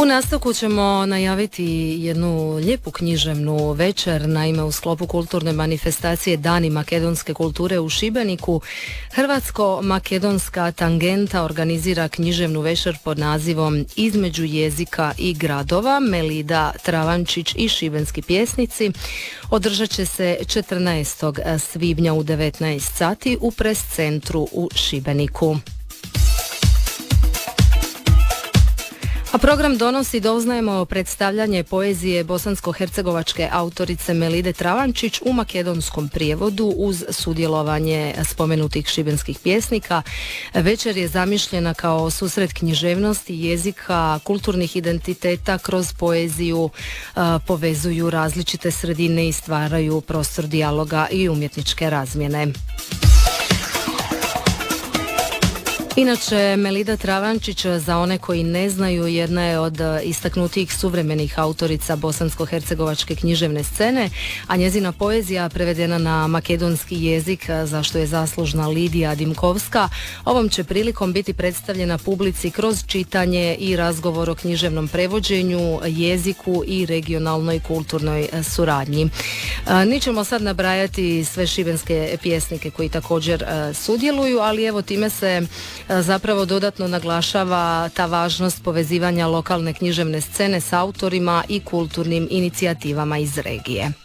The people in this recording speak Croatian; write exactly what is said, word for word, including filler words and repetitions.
U nastavku ćemo najaviti jednu lijepu književnu večer. Naime, u sklopu kulturne manifestacije Dani makedonske kulture u Šibeniku, Hrvatsko-makedonska tangenta organizira književnu večer pod nazivom Između jezika i gradova. Melida Travančić i šibenski pjesnici održat će se četrnaestog svibnja u devetnaest sati u Pres centru u Šibeniku. A program donosi, doznajemo, predstavljanje poezije bosansko-hercegovačke autorice Melide Travančić u makedonskom prijevodu uz sudjelovanje spomenutih šibenskih pjesnika. Večer je zamišljena kao susret književnosti, jezika, kulturnih identiteta kroz poeziju, povezuju različite sredine i stvaraju prostor dijaloga i umjetničke razmjene. Inače, Melida Travančić, za one koji ne znaju, jedna je od istaknutijih suvremenih autorica bosansko-hercegovačke književne scene, a njezina poezija prevedena na makedonski jezik, za što je zaslužna Lidija Dimkovska, ovom će prilikom biti predstavljena publici kroz čitanje i razgovor o književnom prevođenju, jeziku i regionalnoj kulturnoj suradnji. Nećemo sad nabrajati sve šibenske pjesnike koji također sudjeluju, ali evo time se zapravo dodatno naglašava ta važnost povezivanja lokalne književne scene s autorima i kulturnim inicijativama iz regije.